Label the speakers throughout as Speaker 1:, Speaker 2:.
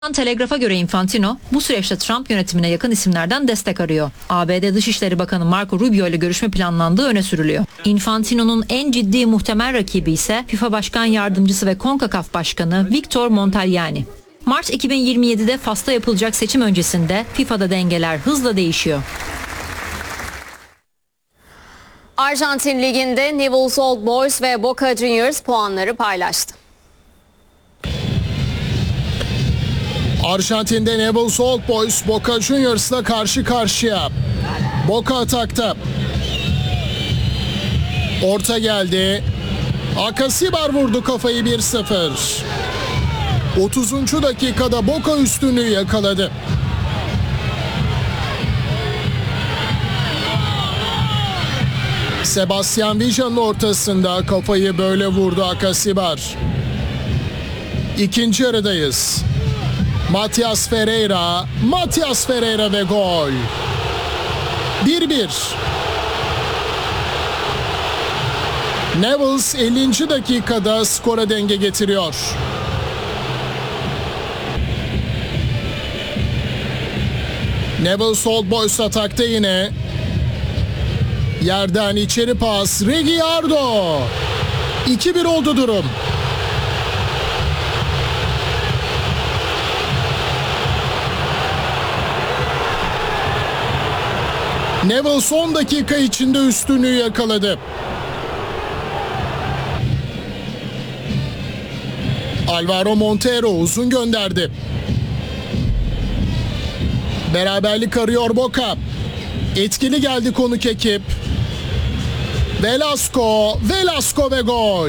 Speaker 1: Telegraf'a göre Infantino bu süreçte Trump yönetimine yakın isimlerden destek arıyor. ABD Dışişleri Bakanı Marco Rubio ile görüşme planlandığı öne sürülüyor. Infantino'nun en ciddi muhtemel rakibi ise FIFA Başkan Yardımcısı ve CONCACAF Başkanı Victor Montagliani. Mart 2027'de Fas'ta yapılacak seçim öncesinde FIFA'da dengeler hızla değişiyor.
Speaker 2: Arjantin Ligi'nde Newell's Old Boys ve Boca Juniors puanları paylaştı.
Speaker 3: Arjantin'de Newell's Old Boys Boca Juniors'la karşı karşıya. Boca atakta. Orta geldi. Akasibar vurdu kafayı 1-0. 30. dakikada Boca üstünlüğü yakaladı. Sebastian Villan'ın ortasında kafayı böyle vurdu Akasibar. İkinci yarıdayız. Matias Ferreira ve gol. 1-1. Newell's 50. dakikada skora denge getiriyor. Newell's Old Boys atakta yine. Yerden içeri pas. Reguilhardo. 2-1 oldu durum. Newell son dakika içinde üstünlüğü yakaladı. Alvaro Montero uzun gönderdi. Beraberlik arıyor Boca. Etkili geldi konuk ekip. Velasco ve gol.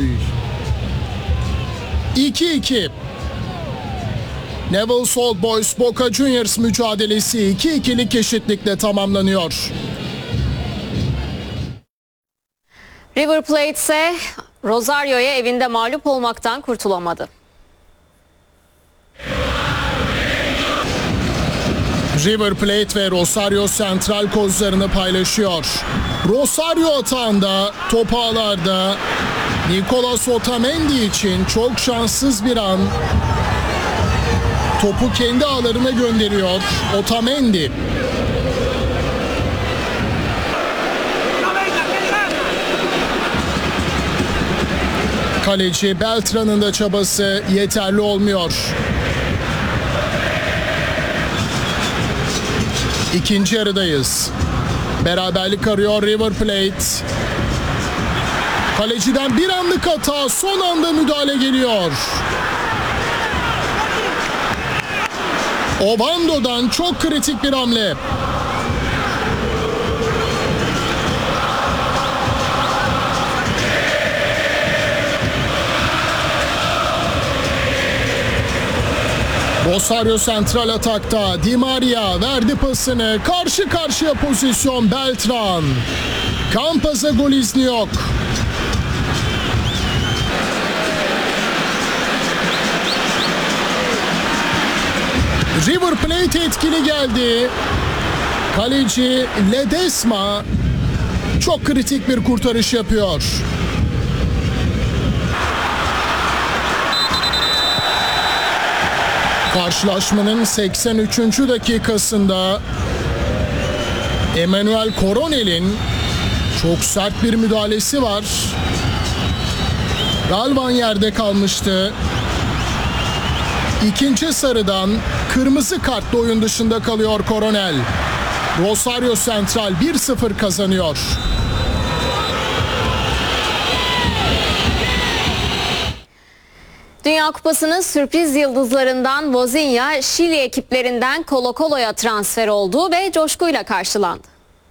Speaker 3: 2-2. Newell's Old Boys Boca Juniors mücadelesi 2-2'lik eşitlikle tamamlanıyor.
Speaker 2: River Plate ise Rosario'ya evinde mağlup olmaktan kurtulamadı.
Speaker 3: River Plate ve Rosario Central kozlarını paylaşıyor. Rosario atağında, top ağlarda Nicolas Otamendi için çok şanssız bir an. Topu kendi ağlarına gönderiyor Otamendi. Kaleci Beltran'ın da çabası yeterli olmuyor. İkinci yarıdayız. Beraberlik arıyor River Plate. Kaleciden bir anlık hata, son anda müdahale geliyor. Obando'dan çok kritik bir hamle. Rosario Central atakta. Di Maria verdi pasını. Karşı karşıya pozisyon Beltran. Campaz'a gol izni yok. River Plate etkili geldi. Kaleci Ledesma çok kritik bir kurtarış yapıyor. Karşılaşmanın 83. dakikasında Emmanuel Coronel'in çok sert bir müdahalesi var. Galvan yerde kalmıştı. İkinci sarıdan kırmızı kartla oyun dışında kalıyor Coronel. Rosario Central 1-0 kazanıyor.
Speaker 2: Dünya Kupası'nın sürpriz yıldızlarından Vozinha, Şili ekiplerinden Colo-Colo'ya transfer oldu ve coşkuyla karşılandı.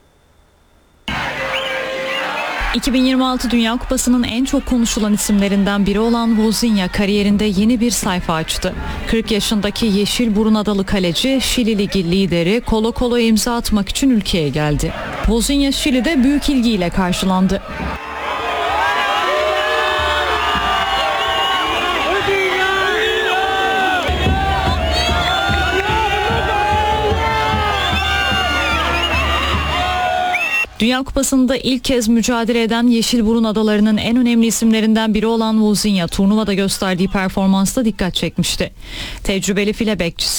Speaker 4: 2026 Dünya Kupası'nın en çok konuşulan isimlerinden biri olan Vozinha kariyerinde yeni bir sayfa açtı. 40 yaşındaki Yeşilburun adalı kaleci Şili Ligi lideri Colo-Colo'ya imza atmak için ülkeye geldi. Vozinha Şili'de büyük ilgiyle karşılandı. Dünya Kupası'nda ilk kez mücadele eden Yeşilburun Adaları'nın en önemli isimlerinden biri olan Wozniak turnuvada gösterdiği performansla dikkat çekmişti. Tecrübeli file bekçisi